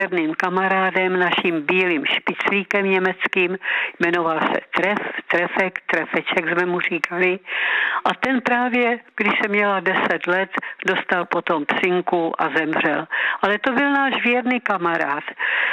věrným kamarádem, naším bílým špiclíkem německým, jmenoval se Trefeček jsme mu říkali. A ten právě, když jsem měla 10 let, dostal potom psinku a zemřel. Ale to byl náš věrný kamarád.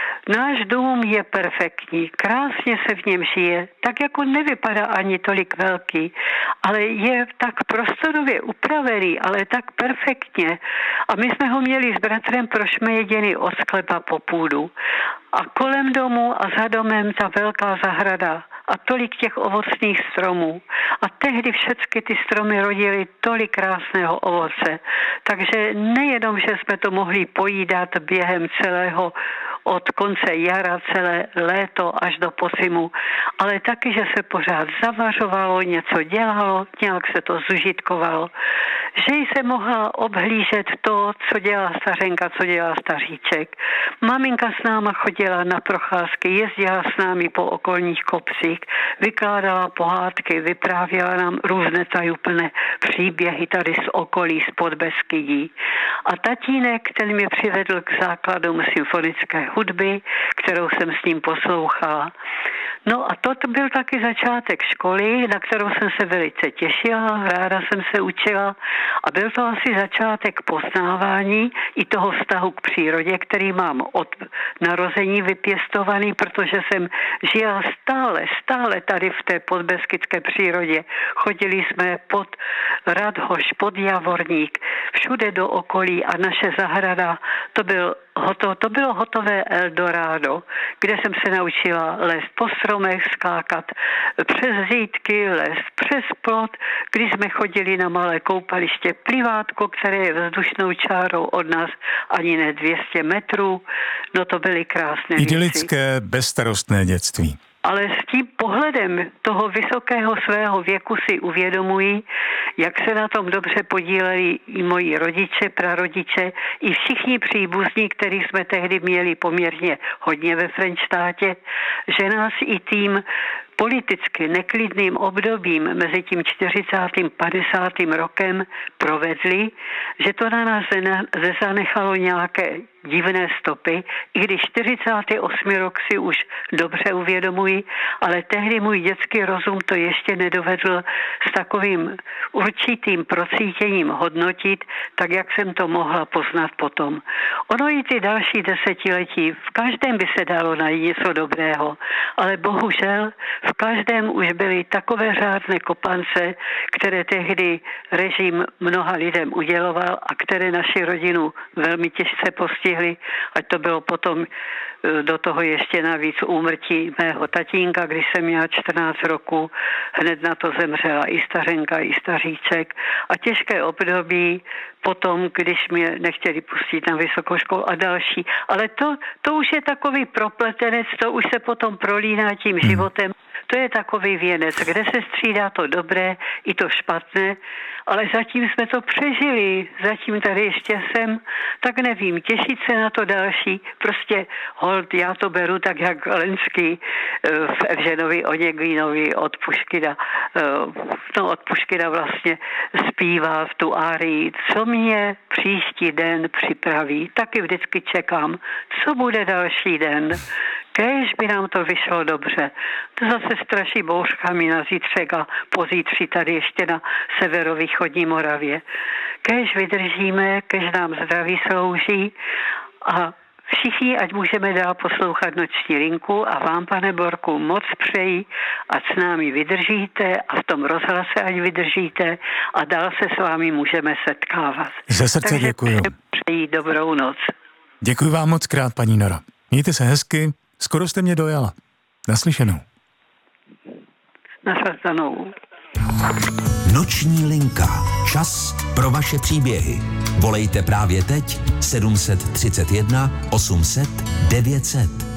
Náš dům je perfektní, krásně se v něm žije, tak jako nevypadá ani tolik velký, ale je tak prostorově upravený, ale tak perfektně. A my jsme ho měli s bratrem prošmejeděný od sklepa po půdu. A kolem domu a za domem ta velká zahrada a tolik těch ovocných stromů. A tehdy všechny ty stromy rodily tolik krásného ovoce. Takže nejenom, že jsme to mohli pojídat během celého od konce jara, celé léto až do podzimu, ale taky, že se pořád zavařovalo, něco dělalo, nějak se to zužitkovalo. Že jsem mohla obhlížet to, co dělá stařenka, co dělá staříček. Maminka s náma chodila na procházky, jezdila s námi po okolních kopcích, vykládala pohádky, vyprávěla nám různé tajuplné příběhy tady z okolí, z Podbeskydí. A tatínek, ten mě přivedl k základům symfonické hudby, kterou jsem s ním poslouchala. No a to byl taky začátek školy, na kterou jsem se velice těšila, ráda jsem se učila a byl to asi začátek poznávání i toho vztahu k přírodě, který mám od narození vypěstovaný, protože jsem žila stále tady v té podbeskydské přírodě. Chodili jsme pod Radhoš, pod Javorník, všude do okolí a naše zahrada, to bylo hotové Eldorado, kde jsem se naučila lézt po stromech, skákat přes zítky, lézt přes plot, když jsme chodili na malé koupaliště Plivátko, které je vzdušnou čárou od nás ani ne 200 metrů. No to byly krásné idylické, bezstarostné dětství. Ale s tím pohledem toho vysokého svého věku si uvědomuji, jak se na tom dobře podíleli i moji rodiče, prarodiče, i všichni příbuzní, který jsme tehdy měli poměrně hodně ve Frenštátě, že nás i tím politicky neklidným obdobím mezi tím 40. a 50. rokem provedli, že to na nás zanechalo nějaké divné stopy, i když 48. rok si už dobře uvědomuji, ale tehdy můj dětský rozum to ještě nedovedl s takovým určitým procítěním hodnotit, tak jak jsem to mohla poznat potom. Ono i ty další desetiletí, v každém by se dalo najít něco dobrého, ale bohužel v každém už byly takové řádné kopance, které tehdy režim mnoha lidem uděloval a které naši rodinu velmi těžce postihly, ať to bylo potom do toho ještě navíc úmrtí mého tatínka, když jsem měla 14 roků, hned na to zemřela i stařenka, i staříček a těžké období potom, když mě nechtěli pustit na vysokou školu a další. Ale to už je takový propletenec, to už se potom prolíná tím životem. To je takový věnec, kde se střídá to dobré i to špatné, ale zatím jsme to přežili, zatím tady ještě jsem, tak nevím, těšit se na to další, prostě hold, já to beru tak, jak Lenský v Evženovi Oněgvínovi od Puškina vlastně zpívá v tu árii, co mě příští den připraví, taky vždycky čekám, co bude další den. Kéž by nám to vyšlo dobře. To zase straší bouřkami na zítřek a pozítří tady ještě na severovýchodní Moravě. Kéž vydržíme, kéž nám zdraví slouží a všichni, ať můžeme dál poslouchat Noční linku a vám, pane Borku, moc přeji, ať s námi vydržíte a v tom rozhlase ať vydržíte a dál se s vámi můžeme setkávat. Ze srdce děkuju. Přeji dobrou noc. Děkuji vám moc krát, paní Nora. Mějte se hezky, skoro jste mě dojala. Naslyšenou. Naslyšenou. Noční linka. Čas pro vaše příběhy. Volejte právě teď 731 800 900.